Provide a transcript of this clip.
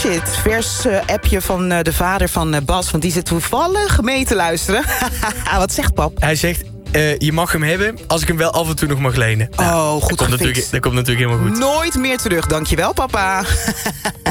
shit. Vers appje van de vader van Bas. Want die zit toevallig mee te luisteren. Wat zegt pap? Hij zegt, je mag hem hebben als ik hem wel af en toe nog mag lenen. Oh, goed dat komt natuurlijk helemaal goed. Nooit meer terug. Dankjewel, papa.